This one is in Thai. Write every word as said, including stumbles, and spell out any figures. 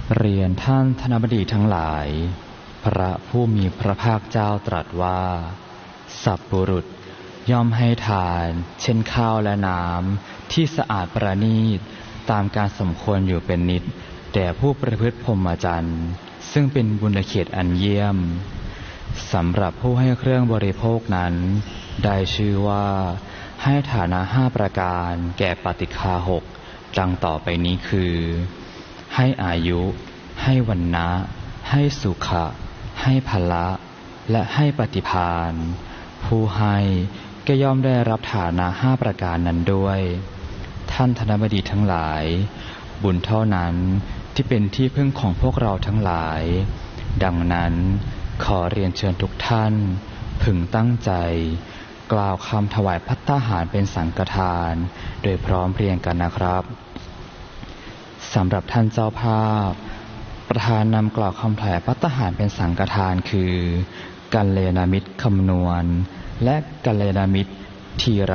เรียนท่านธนบดีทั้งหลายพระผู้มีพระภาคเจ้าตรัสว่าสัพปุรุษย่อมให้ทานเช่นข้าวและน้ำที่สะอาดประณีตตามการสมควรอยู่เป็นนิจแด่ผู้ประพฤติพรหมจรรย์ซึ่งเป็นบุญเขตอันเยี่ยมสำหรับผู้ให้เครื่องบริโภคนั้นได้ชื่อว่าให้ฐานะห้าประการแก่ปฏิฆาหกดังต่อไปนี้คือให้อายุให้วรรณะให้สุขะให้พละและให้ปฏิภาณผู้ให้ก็ย่อมได้รับฐานะห้าประการนั้นด้วยท่านธนบดีทั้งหลายบุญเท่านั้นที่เป็นที่พึ่งของพวกเราทั้งหลายดังนั้นขอเรียนเชิญทุกท่านพึงตั้งใจกล่าวคำถวายภัตตาหารเป็นสังฆทานโดยพร้อมเพรียงกันนะครับสำหรับท่านเจ้าภาพประธานนำกล่าวคำถวายภัตตาหารเป็นสังฆทานคือกัลยาณมิตรคำนวณและกัลยาณมิตรธีร